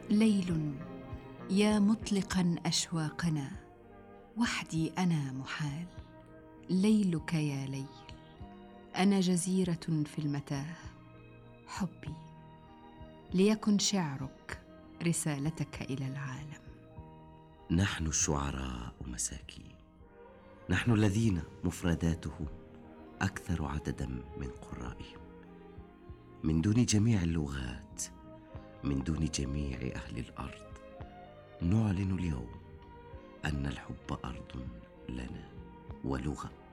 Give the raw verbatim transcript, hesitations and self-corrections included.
ليل يا مطلقا أشواقنا، وحدي أنا محال. ليلك يا ليل، أنا جزيرة في المتاه. حبي ليكن شعرك رسالتك إلى العالم. نحن الشعراء مساكين، نحن الذين مفرداتهم أكثر عددا من قرائهم. من دون جميع اللغات، من دون جميع أهل الأرض، نعلن اليوم أن الحب أرض لنا ولغة.